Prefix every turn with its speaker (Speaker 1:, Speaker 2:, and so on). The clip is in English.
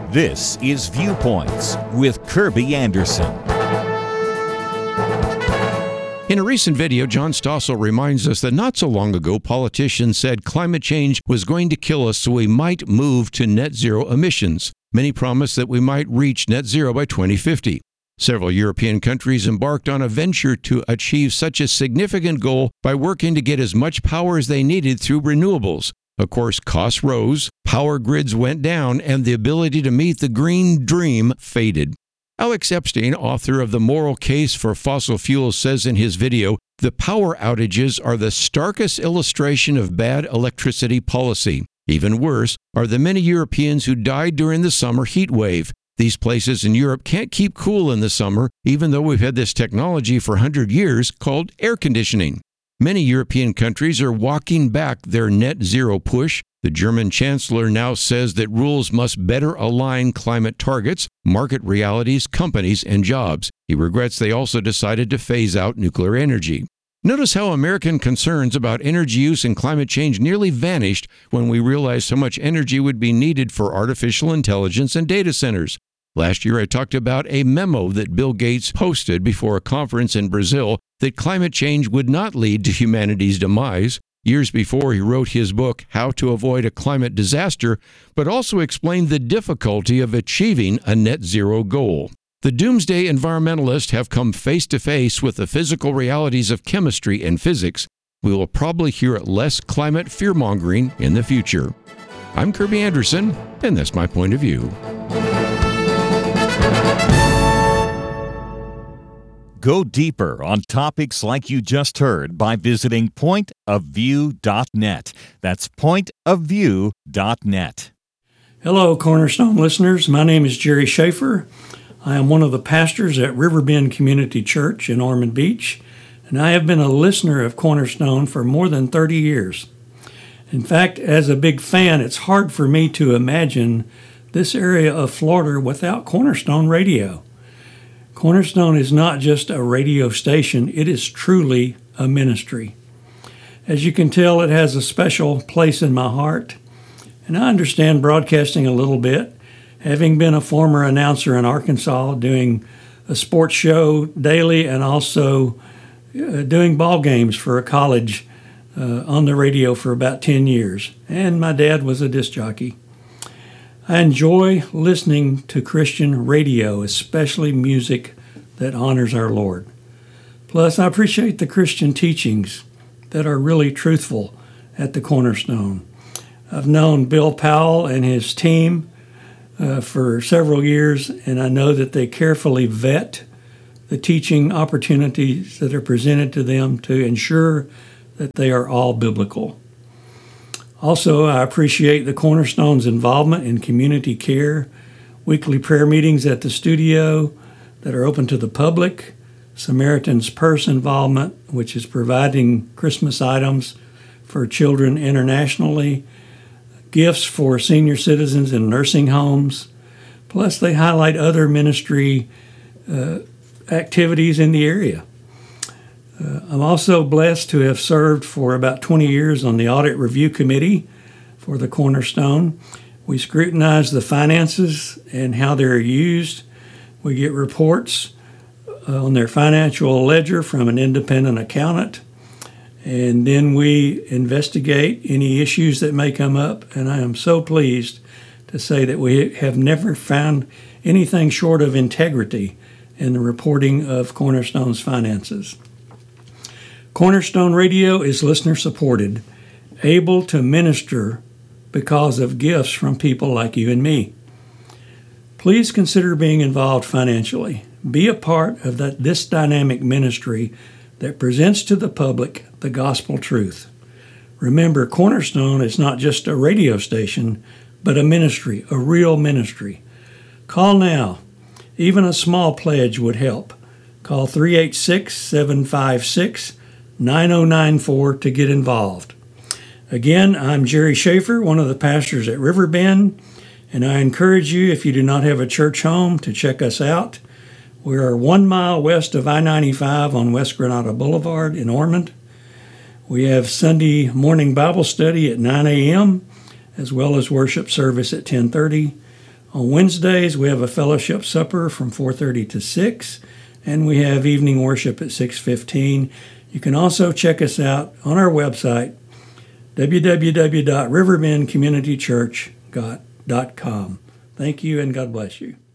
Speaker 1: This is Viewpoints with Kirby Anderson.
Speaker 2: In a recent video, John Stossel reminds us that not so long ago, politicians said climate change was going to kill us, so we might move to net zero emissions. Many promised that we might reach net zero by 2050. Several European countries embarked on a venture to achieve such a significant goal by working to get as much power as they needed through renewables. Of course, costs rose, power grids went down, and the ability to meet the green dream faded. Alex Epstein, author of The Moral Case for Fossil Fuels, says in his video, the power outages are the starkest illustration of bad electricity policy. Even worse are the many Europeans who died during the summer heat wave. These places in Europe can't keep cool in the summer, even though we've had this technology for 100 years called air conditioning. Many European countries are walking back their net zero push. The German chancellor now says that rules must better align climate targets, market realities, companies, and jobs. He regrets they also decided to phase out nuclear energy. Notice how American concerns about energy use and climate change nearly vanished when we realized how much energy would be needed for artificial intelligence and data centers. Last year, I talked about a memo that Bill Gates posted before a conference in Brazil that climate change would not lead to humanity's demise. Years before, he wrote his book, How to Avoid a Climate Disaster, but also explained the difficulty of achieving a net zero goal. The doomsday environmentalists have come face to face with the physical realities of chemistry and physics. We will probably hear less climate fear-mongering in the future. I'm Kirby Anderson, and that's my point of view.
Speaker 1: Go deeper on topics like you just heard by visiting pointofview.net. That's pointofview.net.
Speaker 3: Hello, Cornerstone listeners. My name is Jerry Schaefer. I am one of the pastors at Riverbend Community Church in Ormond Beach, and I have been a listener of Cornerstone for more than 30 years. In fact, as a big fan, it's hard for me to imagine this area of Florida without Cornerstone Radio. Cornerstone is not just a radio station, it is truly a ministry. As you can tell, it has a special place in my heart, and I understand broadcasting a little bit, having been a former announcer in Arkansas, doing a sports show daily and also doing ball games for a college on the radio for about 10 years. And my dad was a disc jockey. I enjoy listening to Christian radio, especially music that honors our Lord. Plus, I appreciate the Christian teachings that are really truthful at the Cornerstone. I've known Bill Powell and his team for several years, and I know that they carefully vet the teaching opportunities that are presented to them to ensure that they are all biblical. Also, I appreciate the Cornerstone's involvement in community care, weekly prayer meetings at the studio that are open to the public, Samaritan's Purse involvement, which is providing Christmas items for children internationally, gifts for senior citizens in nursing homes. Plus, they highlight other ministry activities in the area. I'm also blessed to have served for about 20 years on the Audit Review Committee for the Cornerstone. We scrutinize the finances and how they're used. We get reports on their financial ledger from an independent accountant, and then we investigate any issues that may come up, and I am so pleased to say that we have never found anything short of integrity in the reporting of Cornerstone's finances. Cornerstone Radio is listener-supported, able to minister because of gifts from people like you and me. Please consider being involved financially. Be a part of this dynamic ministry that presents to the public the gospel truth. Remember, Cornerstone is not just a radio station, but a ministry, a real ministry. Call now. Even a small pledge would help. Call 386-756-9094 to get involved. Again, I'm Jerry Schaefer, one of the pastors at Riverbend, and I encourage you, if you do not have a church home, to check us out. We are 1 mile west of I-95 on West Granada Boulevard in Ormond. We have Sunday morning Bible study at 9 a.m., as well as worship service at 10:30. On Wednesdays, we have a fellowship supper from 4:30 to 6, and we have evening worship at 6:15. You can also check us out on our website, www.riverbendcommunitychurch.com. Thank you, and God bless you.